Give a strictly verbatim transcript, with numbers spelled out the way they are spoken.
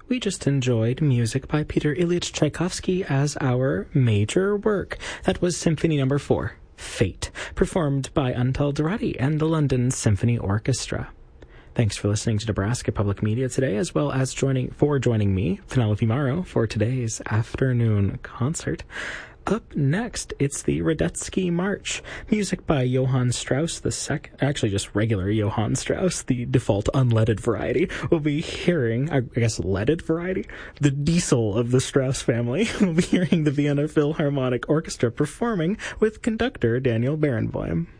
we just enjoyed music by Peter Ilyich Tchaikovsky as our major work. That was Symphony Number Four, Fate, performed by Antal Dorati and the London Symphony Orchestra. Thanks for listening to Nebraska Public Media today, as well as joining for joining me, Penelope Morrow, for today's afternoon concert. Up next, it's the Radetzky March, music by Johann Strauss the second, actually just regular Johann Strauss, the default unleaded variety. We'll be hearing, I guess leaded variety, the diesel of the Strauss family. We'll be hearing the Vienna Philharmonic Orchestra performing with conductor Daniel Barenboim.